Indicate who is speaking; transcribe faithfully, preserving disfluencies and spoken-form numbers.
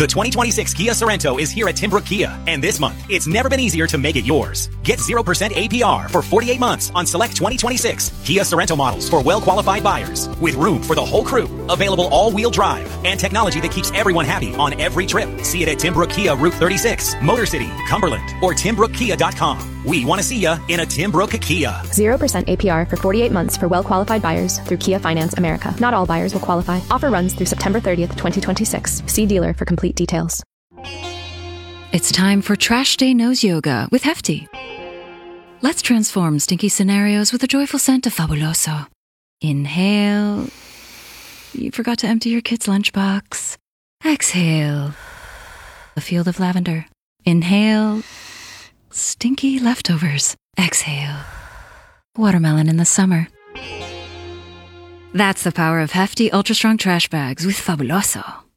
Speaker 1: The twenty twenty-six Kia Sorento is here at Timbrook Kia, and this month, it's never been easier to make it yours. Get zero percent A P R for forty-eight months on select twenty twenty-six Kia Sorento models for well-qualified buyers, with room for the whole crew, available all-wheel drive, and technology that keeps everyone happy on every trip. See it at Timbrook Kia Route thirty-six, Motor City, Cumberland, or timbrook kia dot com. We want to see ya in a Timbrook Kia.
Speaker 2: zero percent A P R for forty-eight months for well-qualified buyers through Kia Finance America. Not all buyers will qualify. Offer runs through September thirtieth, twenty twenty-six. See dealer for complete details.
Speaker 3: It's time for Trash Day Nose Yoga with Hefty. Let's transform stinky scenarios with a joyful scent of Fabuloso. Inhale. You forgot to empty your kid's lunchbox. Exhale. A field of lavender. Inhale. Stinky leftovers. Exhale. Watermelon in the summer. That's the power of Hefty Ultra Strong Trash Bags with Fabuloso.